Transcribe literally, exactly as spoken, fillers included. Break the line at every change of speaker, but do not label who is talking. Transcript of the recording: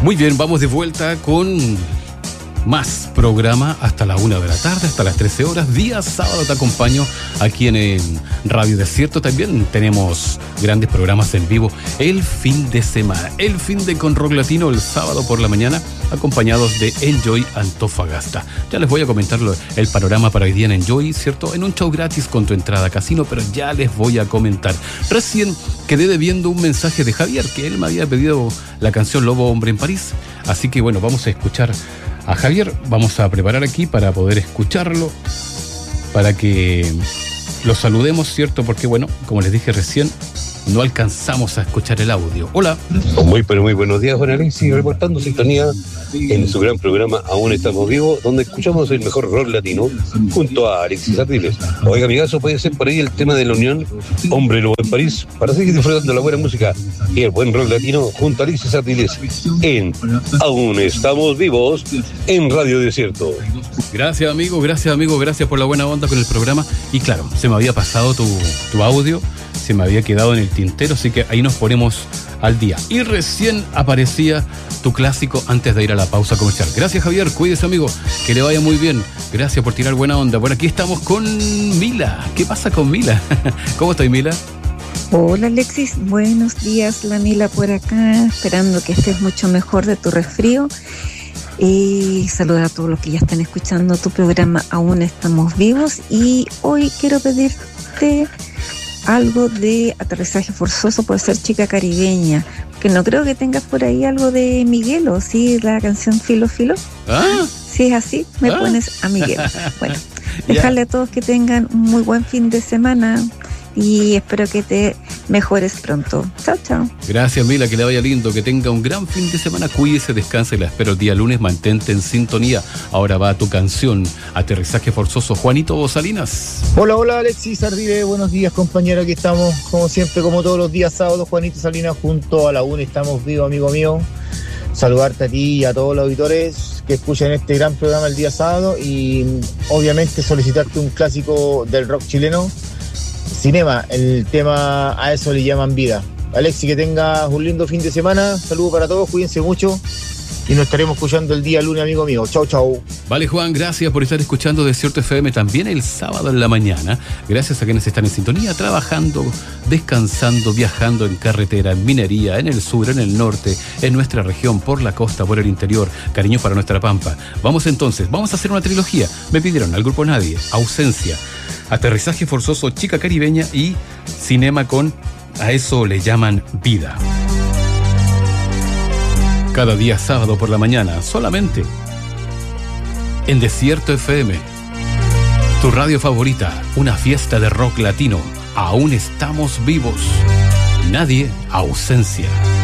Muy bien, vamos de vuelta con más programa hasta la una de la tarde, hasta las trece horas. Día sábado te acompaño aquí en, en Radio Desierto. También tenemos grandes programas en vivo el fin de semana. El fin de Con Rock Latino el sábado por la mañana, acompañados de Enjoy Antofagasta. Ya les voy a comentar lo, el panorama para hoy día en Enjoy, ¿cierto? En un show gratis con tu entrada a casino, pero ya les voy a comentar. Recién quedé debiendo un mensaje de Javier, que él me había pedido la canción Lobo Hombre en París. Así que bueno, vamos a escuchar a Javier. Vamos a preparar aquí para poder escucharlo, para que lo saludemos, ¿cierto? Porque bueno, como les dije recién, no alcanzamos a escuchar el audio. Hola.
Muy, pero muy buenos días, Juan Alexis, reportando sintonía en su gran programa Aún Estamos Vivos, donde escuchamos el mejor rock latino junto a Alexis Ardiles. Oiga, amigazo, puede ser por ahí el tema de la unión Hombre Lobo en París, para seguir disfrutando la buena música y el buen rock latino junto a Alexis Ardiles en Aún Estamos Vivos en Radio Desierto.
Gracias, amigo, gracias, amigo, gracias por la buena onda con el programa. Y claro, se me había pasado tu, tu audio, se me había quedado en el tintero, así que ahí nos ponemos al día. Y recién aparecía tu clásico antes de ir a la pausa comercial. Gracias, Javier, cuídese, amigo, que le vaya muy bien. Gracias por tirar buena onda. Bueno, aquí estamos con Mila. ¿Qué pasa con Mila? ¿Cómo estás, Mila?
Hola, Alexis, buenos días, la Mila por acá, esperando que estés mucho mejor de tu resfrío. Y saludar a todos los que ya están escuchando tu programa Aún Estamos Vivos. Y hoy quiero pedirte algo de Aterrizaje Forzoso, por ser chica caribeña, que no creo que tengas por ahí algo de Miguelo, ¿sí? La canción Filo Filo.
¿Ah?
Si es así, me
¿Ah?
pones a Miguelo. Bueno, dejarle a todos que tengan un muy buen fin de semana y espero que te mejores pronto. Chao, chao.
Gracias, Mila, que le vaya lindo, que tenga un gran fin de semana, cuídese, descanse y la espero el día lunes, mantente en sintonía. Ahora va tu canción, Aterrizaje Forzoso, Juanito Salinas.
Hola, hola, Alexis Ardile, buenos días, compañero, aquí estamos, como siempre, como todos los días sábados, Juanito Salinas, junto a la U N Estamos Vivos, amigo mío. Saludarte a ti y a todos los auditores que escuchan este gran programa el día sábado y obviamente solicitarte un clásico del rock chileno, Cinema, el tema A Eso Le Llaman Vida. Alexi, que tengas un lindo fin de semana, saludos para todos, cuídense mucho y nos estaremos escuchando el día lunes, amigo mío. Chau, chau.
Vale, Juan, gracias por estar escuchando Desierto F M también el sábado en la mañana. Gracias a quienes están en sintonía, trabajando, descansando, viajando en carretera, en minería, en el sur, en el norte, en nuestra región, por la costa, por el interior. Cariño para nuestra pampa. Vamos entonces, vamos a hacer una trilogía. Me pidieron al grupo Nadie, Ausencia, Aterrizaje Forzoso, Chica Caribeña y Cinema con A Eso Le Llaman Vida. Cada día sábado por la mañana, solamente en Desierto F M. Tu radio favorita, una fiesta de rock latino. Aún estamos vivos. Nadie, Ausencia.